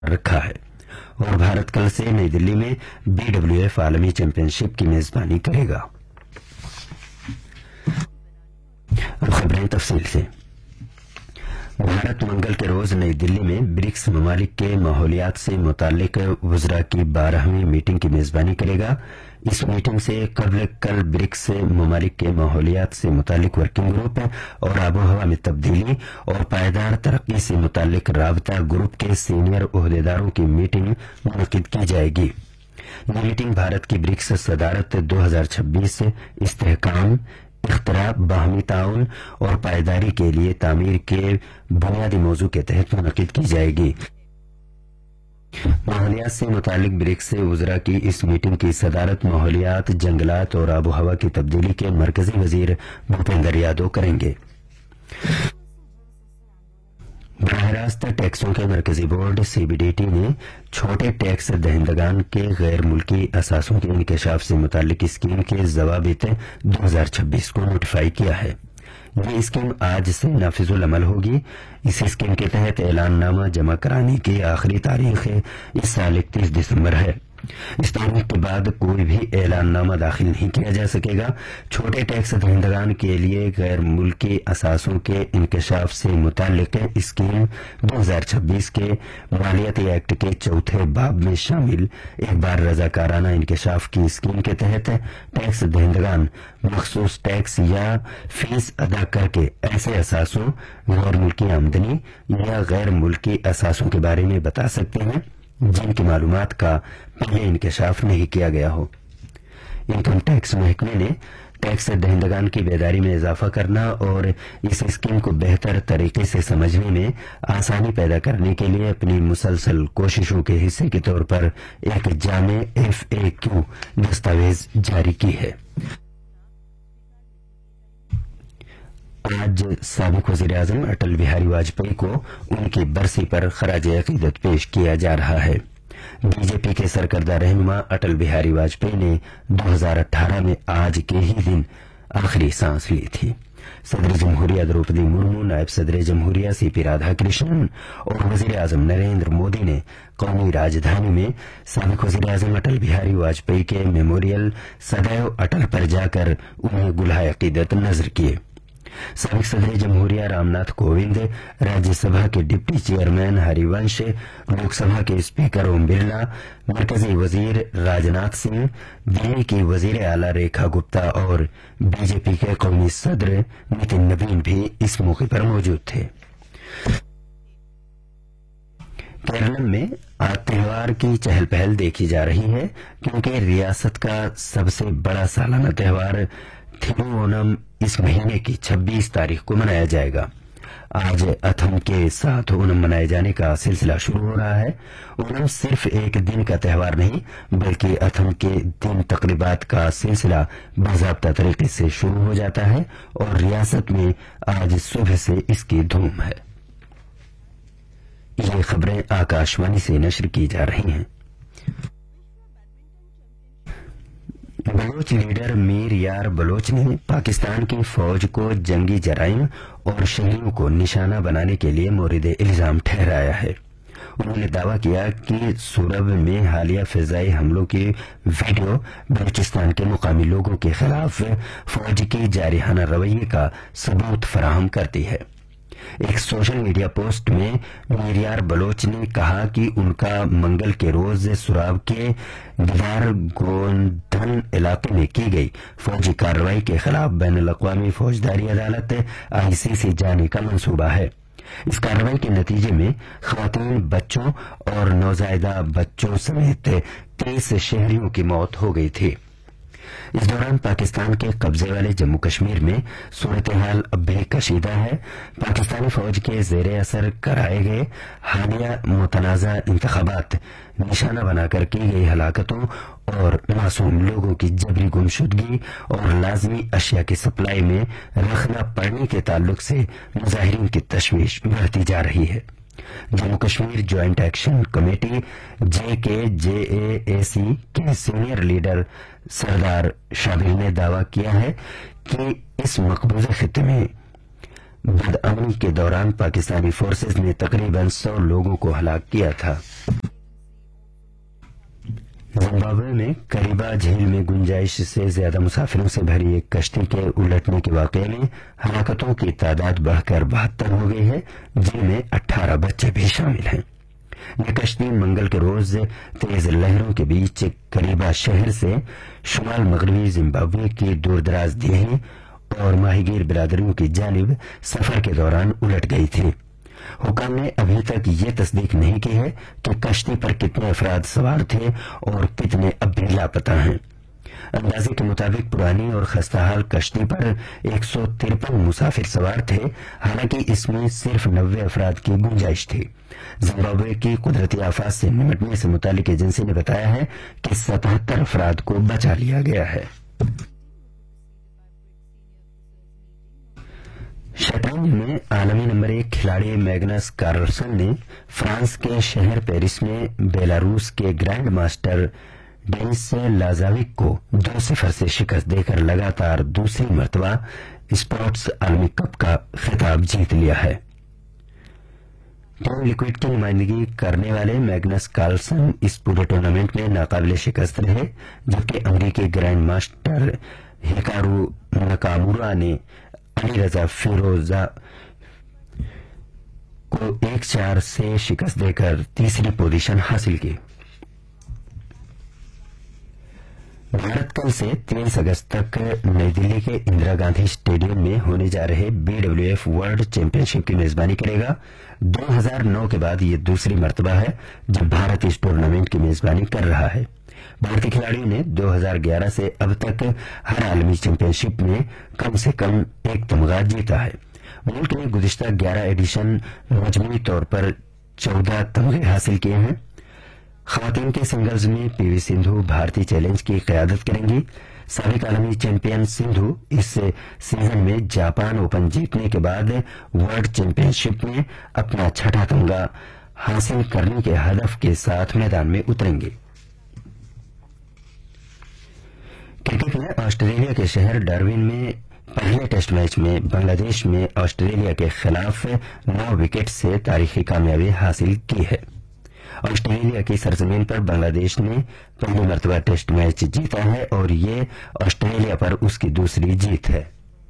رکھا ہے اور بھارت کل سے نئی دلی میں BWF عالمی چیمپئن شپ کی میزبانی کرے گا۔ اب خبریں تفصیل سے۔ بھارت منگل کے روز نئی دلی میں برکس ممالک کے ماحولیات سے متعلق وزراء کی 12ویں میٹنگ کی میزبانی کرے گا۔ اس میٹنگ سے قبل کل برکس ممالک کے ماحولیات سے متعلق ورکنگ گروپ اور آب و ہوا میں تبدیلی اور پائیدار ترقی سے متعلق رابطہ گروپ کے سینئر عہدیداروں کی میٹنگ منعقد کی جائے گی۔ یہ میٹنگ بھارت کی برکس صدارت 2026 استحکام، اختراع، باہمی تعاون اور پائیداری کے لیے تعمیر کے بنیادی موضوع کے تحت منعقد کی جائے گی۔ ماحولیات سے متعلق برکس وزراء کی اس میٹنگ کی صدارت ماحولیات، جنگلات اور آب و ہوا کی تبدیلی کے مرکزی وزیر بھوپیندر یادو کریں گے۔ براہ راست ٹیکسوں کے مرکزی بورڈ CBDT نے چھوٹے ٹیکس دہندگان کے غیر ملکی اثاثوں کے انکشاف سے متعلق اسکیم کے ضوابط 2026 کو نوٹیفائی کیا ہے۔ یہ اسکیم آج سے نافذ العمل ہوگی۔ اس اسکیم کے تحت اعلان نامہ جمع کرانے کی آخری تاریخ اس سال 31 دسمبر ہے۔ اس تاریخ کے بعد کوئی بھی اعلان نامہ داخل نہیں کیا جا سکے گا۔ چھوٹے ٹیکس دہندگان کے لیے غیر ملکی اثاثوں کے انکشاف سے متعلق اسکیم 2026 کے مالیاتی ایکٹ کے چوتھے باب میں شامل ایک بار رضاکارانہ انکشاف کی اسکیم کے تحت ٹیکس دہندگان مخصوص ٹیکس یا فیس ادا کر کے ایسے اثاثوں، غیر ملکی آمدنی یا غیر ملکی اثاثوں کے بارے میں بتا سکتے ہیں جن کی معلومات کا پہلے انکشاف نہیں کیا گیا ہو۔ انکم ٹیکس محکمے نے ٹیکس دہندگان کی بیداری میں اضافہ کرنا اور اس اسکیم کو بہتر طریقے سے سمجھنے میں آسانی پیدا کرنے کے لیے اپنی مسلسل کوششوں کے حصے کے طور پر ایک جامع FAQ دستاویز جاری کی ہے۔ آج سابق وزیر اعظم اٹل بہاری واجپئی کو ان کی برسی پر خراج عقیدت پیش کیا جا رہا ہے۔ BJP کے سرکردہ رہنما اٹل بہاری واجپئی نے 2018 میں آج کے ہی دن آخری سانس لی تھی۔ صدر جمہوریہ دروپدی مرمو، نائب صدر جمہوریہ CP رادھا کرشنن اور وزیر اعظم نریندر مودی نے قومی راجدھانی میں سابق وزیر اعظم اٹل بہاری واجپئی کے میموریل سدیو اٹل پر جا کر انہیں گلہائے عقیدت نذر کیے۔ سابق صدر جمہوریہ رام ناتھ کووند، راجیہ سبھا کے ڈپٹی چیئرمین ہری ونش، لوک سبھا کے اسپیکر اوم برلا، مرکزی وزیر راجناتھ سنگھ، دلی کی وزیر اعلی ریکھا گپتا اور BJP کے قومی صدر نتن نوین بھی اس موقع پر موجود تھے۔ کیرالم میں آج تہوار کی چہل پہل دیکھی جا رہی ہے کیونکہ ریاست کا سب سے بڑا سالانہ تہوار تھیروونم اس مہینے کی 26 تاریخ کو منایا جائے گا۔ آج اتھم کے ساتھ اونم منائے جانے کا سلسلہ شروع ہو رہا ہے۔ اونم صرف ایک دن کا تہوار نہیں بلکہ اتھم کے دن تقریبات کا سلسلہ باضابطہ طریقے سے شروع ہو جاتا ہے اور ریاست میں آج صبح سے اس کی دھوم ہے۔ یہ خبریں آکاشوانی سے نشر کی جا رہی ہیں۔ بلوچ لیڈر میر یار بلوچ نے پاکستان کی فوج کو جنگی جرائم اور شہریوں کو نشانہ بنانے کے لیے مورد الزام ٹھہرایا ہے۔ انہوں نے دعویٰ کیا کہ سورب میں حالیہ فضائی حملوں کی ویڈیو بلوچستان کے مقامی لوگوں کے خلاف فوج کی جارحانہ رویے کا ثبوت فراہم کرتی ہے۔ ایک سوشل میڈیا پوسٹ میں میریار بلوچ نے کہا کہ ان کا منگل کے روز سوراب کے گدار گوندھن علاقے میں کی گئی فوجی کارروائی کے خلاف بین الاقوامی فوجداری عدالت ICC جانے کا منصوبہ ہے۔ اس کارروائی کے نتیجے میں خواتین، بچوں اور نوزائیدہ بچوں سمیت 30 شہریوں کی موت ہو گئی تھی۔ اس دوران پاکستان کے قبضے والے جموں کشمیر میں صورتحال اب بھی کشیدہ ہے۔ پاکستانی فوج کے زیر اثر کرائے گئے حالیہ متنازع انتخابات، نشانہ بنا کر کی گئی ہلاکتوں اور معصوم لوگوں کی جبری گمشدگی اور لازمی اشیاء کی سپلائی میں رخنہ پڑنے کے تعلق سے مظاہرین کی تشویش بڑھتی جا رہی ہے۔ Jammu Kashmir joint action committee JKJAAC کے سینئر لیڈر سردار شابل نے دعویٰ کیا ہے کہ اس مقبوضہ خطے میں بدامنی کے دوران پاکستانی فورسز نے تقریباً 100 لوگوں کو ہلاک کیا تھا۔ زمبابوے میں کریبا جھیل میں گنجائش سے زیادہ مسافروں سے بھری ایک کشتی کے الٹنے کے واقعے میں ہلاکتوں کی تعداد بڑھ کر 72 ہو گئی ہے، جن میں 18 بچے بھی شامل ہیں۔ یہ کشتی منگل کے روز تیز لہروں کے بیچ کریبا شہر سے شمال مغربی زمبابوے کی دور دراز دیہی اور ماہی گیر برادریوں کی جانب سفر کے دوران الٹ گئی تھی۔ حکام نے ابھی تک یہ تصدیق نہیں کی ہے کہ کشتی پر کتنے افراد سوار تھے اور کتنے اب بھی لاپتہ ہیں۔ اندازے کے مطابق پرانی اور خستہ حال کشتی پر 153 مسافر سوار تھے، حالانکہ اس میں صرف 90 افراد کی گنجائش تھی۔ زمبابوے کی قدرتی آفات سے نمٹنے سے متعلق ایجنسی نے بتایا ہے کہ 77 افراد کو بچا لیا گیا ہے۔ شطرنج میں عالمی نمبر 1 کھلاڑی میگنس کارلسن نے فرانس کے شہر پیرس میں بیلاروس کے گرینڈ ماسٹر ڈینس لازاوک کو 2-0 سے شکست دے کر لگاتار دوسری مرتبہ اسپورٹس عالمی کپ کا خطاب جیت لیا ہے۔ ٹیم لیکوڈ کی نمائندگی کرنے والے میگنس کارلسن اس پورے ٹورنامنٹ میں ناقابل شکست رہے، جبکہ امریکی گرینڈ ماسٹر ہکارو ناکامورا نے علی رضا فیروزہ کو 1-4 سے شکست دے کر تیسری پوزیشن حاصل کی۔ بھارت کل سے 23 اگست تک نئی دلی کے اندرا گاندھی اسٹیڈیم میں ہونے جا رہے BWF ورلڈ چیمپئن شپ کی میزبانی کرے گا۔ 2009 کے بعد یہ دوسری مرتبہ ہے جب بھارت اس ٹورنامنٹ کی میزبانی کر رہا ہے۔ بھارتی کھلاڑیوں نے 2011 سے اب تک ہر عالمی چیمپئن شپ میں کم سے کم ایک تمغہ جیتا ہے۔ ملک نے گزشتہ 11 ایڈیشن مجموعی طور پر 14 تمغے حاصل کیے ہیں۔ خواتین کے سنگلز میں PV سندھو بھارتی چیلنج کی قیادت کریں گی۔ سابق عالمی چیمپئن سندھو اس سیزن میں جاپان اوپن جیتنے کے بعد ورلڈ چیمپئن شپ میں اپنا 6واں تمغہ حاصل کرنے کے ہدف کے ساتھ میدان میں اتریں گے۔ کرکٹ میں آسٹریلیا کے شہر ڈارون میں پہلے ٹیسٹ میچ میں بنگلہ دیش میں آسٹریلیا کے خلاف 9 وکٹ سے تاریخی کامیابی حاصل کی ہے۔ آسٹریلیا کی سرزمین پر بنگلہ دیش نے پہلی مرتبہ ٹیسٹ میچ جیتا ہے اور یہ آسٹریلیا پر اس کی دوسری جیت ہے۔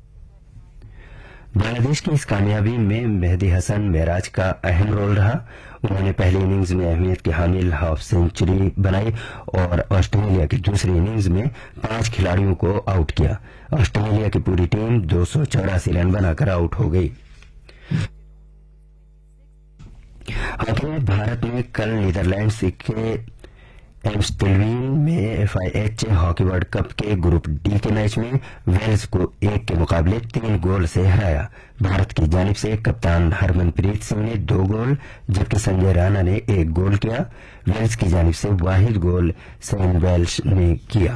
بنگلہ دیش کی اس کامیابی میں مہدی حسن معراج کا اہم رول رہا۔ انہوں نے پہلی اننگز میں اہمیت کی حامل ہاف سینچری بنائی اور آسٹریلیا کی دوسری اننگز میں 5 کھلاڑیوں کو آؤٹ کیا۔ آسٹریلیا کی پوری ٹیم 284 رن بنا کر آؤٹ ہو گئی۔ ہاکی میں بھارت نے کل نیدرلینڈز کے ایمسٹلوین میں FIH ہاکی ورلڈ کپ کے گروپ ڈی کے میچ میں ویلز کو 1 کے مقابلے 3 گول سے ہرایا۔ بھارت کی جانب سے کپتان ہرمن پریت سنگھ نے 2 گول جبکہ سنجے رانا نے 1 گول کیا۔ ویلز کی جانب سے واحد گول سین ویلش نے کیا۔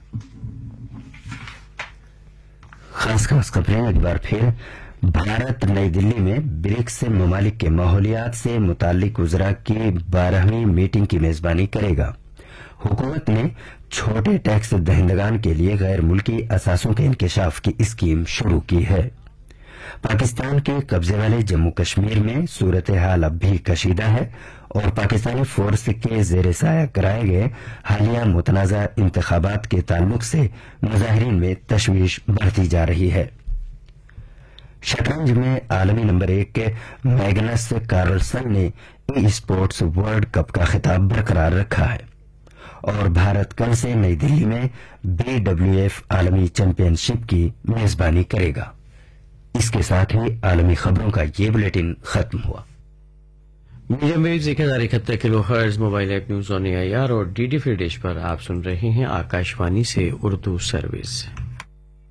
خاص خبریں ایک بار پھر۔ بھارت نئی دلی میں برکس ممالک کے ماحولیات سے متعلق وزراء کی 12ویں میٹنگ کی میزبانی کرے گا۔ حکومت نے چھوٹے ٹیکس دہندگان کے لیے غیر ملکی اثاثوں کے انکشاف کی اسکیم شروع کی ہے۔ پاکستان کے قبضے والے جموں کشمیر میں صورتحال اب بھی کشیدہ ہے اور پاکستانی فورس کے زیر سایہ کرائے گئے حالیہ متنازع انتخابات کے تعلق سے مظاہرین میں تشویش بڑھتی جا رہی ہے۔ شطرنج میں عالمی نمبر 1 میگنس کارلسن نے اسپورٹس ورلڈ کپ کا خطاب برقرار رکھا ہے اور بھارت کل سے نئی دلی میں BWF عالمی چیمپئن شپ کی میزبانی کرے گا۔ اس کے ساتھ ہی عالمی خبروں کا یہ بلیٹن ختم ہوا۔ Medium views 1071 kilo hertz mobile app news on AIR اور DD فری ڈش پر آپ سن رہے ہیں آکاشوانی سے اردو سروس۔